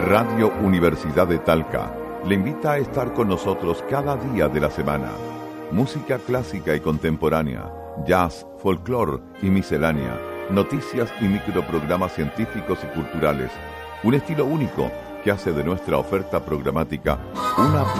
Radio Universidad de Talca le invita a estar con nosotros cada día de la semana. Música clásica y contemporánea, jazz, folclore y miscelánea, noticias y microprogramas científicos y culturales. Un estilo único que hace de nuestra oferta programática una